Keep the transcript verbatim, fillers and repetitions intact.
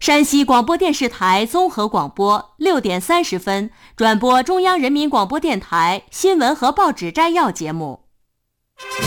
山西广播电视台综合广播六点三十分转播中央人民广播电台新闻和报纸摘要节目。